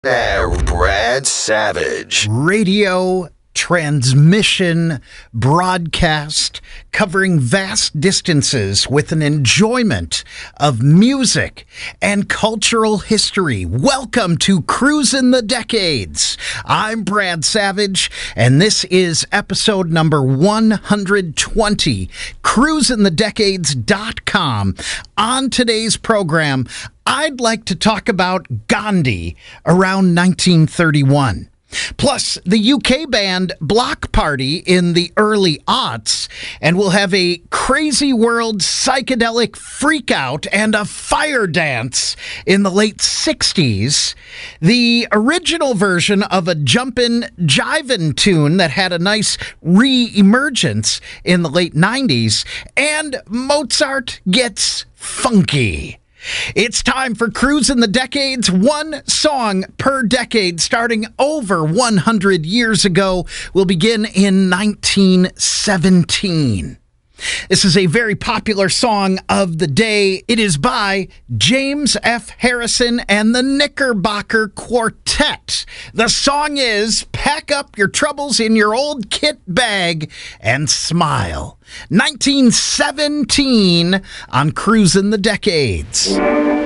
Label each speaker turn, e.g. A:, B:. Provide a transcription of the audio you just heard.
A: Brad Savage.
B: Radio transmission broadcast covering vast distances with an enjoyment of music and cultural history. Welcome to Cruisin' the Decades. I'm Brad Savage, and this is episode number 120, cruisinthedecades.com. On today's program, I'd like to talk about Gandhi around 1931. Plus, the UK band Bloc Party in the early aughts, and we'll have a crazy world psychedelic freakout and a fire dance in the late 60s. The original version of a jumpin' jivin' tune that had a nice re-emergence in the late 90s, and Mozart gets funky. It's time for Cruisin' the Decades, one song per decade, starting over 100 years ago. We'll begin in 1917. This is a very popular song of the day. It is by James F. Harrison and the Knickerbocker Quartet. The song is Pack Up Your Troubles in Your Old Kit Bag and Smile. 1917 on Cruisin' the Decades.